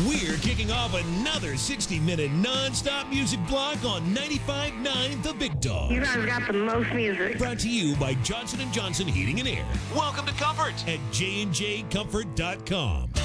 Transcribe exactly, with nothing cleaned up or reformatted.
We're kicking off another sixty-minute non-stop music block on ninety-five point nine The Big Dog. You guys got the most music. Brought to you by Johnson and Johnson Heating and Air. Welcome to Comfort at J and J Comfort dot com.